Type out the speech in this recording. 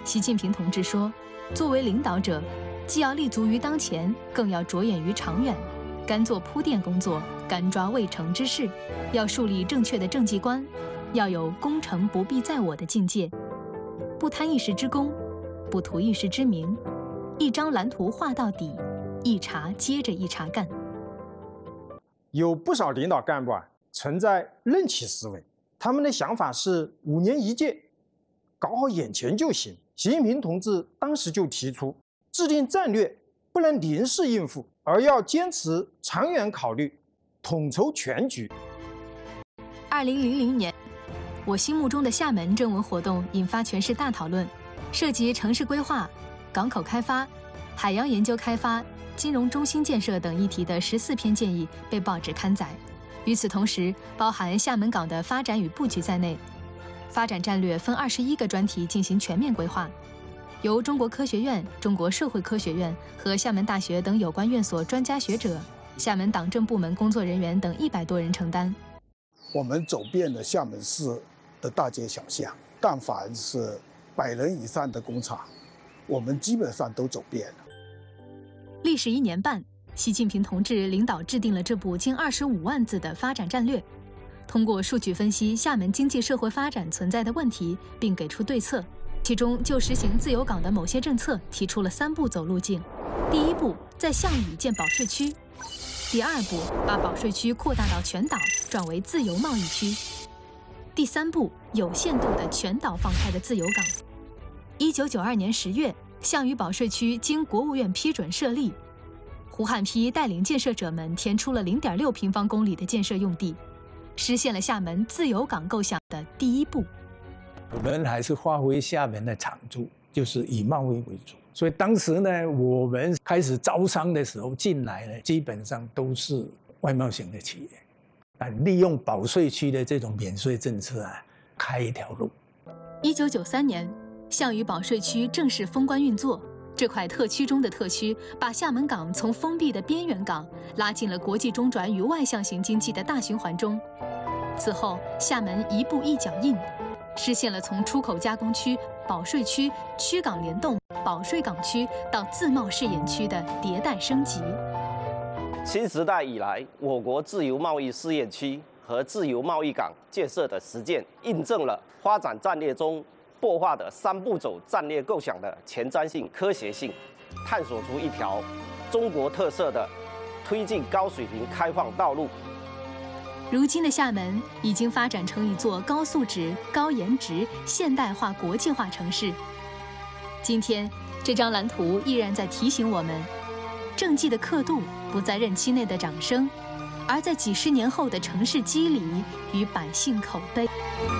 习近平同志说，作为领导者，既要立足于当前，更要着眼于长远，干做铺垫工作，干抓未成之事，要树立正确的政绩观，要有功成不必在我的境界，不贪一时之功，不图一时之名，一张蓝图画到底，一茬接着一茬干。 有不少领导干部存在任期思维，他们的想法是5年一届，搞好眼前就行。习近平同志当时就提出，制定战略不能临时应付，而要坚持长远考虑，统筹全局。 2000年，我心目中的厦门征文活动引发全市大讨论，涉及城市规划、港口开发、海洋研究开发、金融中心建设等议题的14篇建议被报纸刊载。与此同时，包含厦门港的发展与布局在内，发展战略分21个专题进行全面规划，由中国科学院、中国社会科学院和厦门大学等有关院所专家学者、厦门党政部门工作人员等100多人承担。 我们走遍了厦门市的大街小巷，但凡是100人以上的工厂，我们基本上都走遍了。 历时1年半，习近平同志领导制定了这部近25万字的发展战略，通过数据分析厦门经济社会发展存在的问题，并给出对策。其中就实行自由港的某些政策提出了3步走路径：第1步，在项羽建保税区；第2步，把保税区扩大到全岛，转为自由贸易区；第3步，有限度的全岛放开的自由港。1992年10月，项羽保税区经国务院批准设立，胡汉丕带领建设者们填出了0.6平方公里的建设用地，实现了厦门自由港构想的第1步。 我们还是发挥厦门的长处，就是以贸易为主。所以当时呢，我们开始招商的时候进来呢，基本上都是外贸型的企业，利用保税区的这种免税政策开一条路。 1993年，项羽保税区正式封关运作。这块特区中的特区，把厦门港从封闭的边缘港拉进了国际中转与外向型经济的大循环中。此后，厦门一步一脚印，实现了从出口加工区、保税区、区港联动、保税港区到自贸试验区的迭代升级。 新时代以来，我国自由贸易试验区和自由贸易港建设的实践，印证了发展战略中擘画的3步走战略构想的前瞻性、科学性，探索出一条中国特色的推进高水平开放道路。 如今的厦门已经发展成一座高素质、高颜值、现代化、国际化城市。今天，这张蓝图依然在提醒我们，政绩的刻度不在任期内的掌声，而在几10年后的城市肌理与百姓口碑。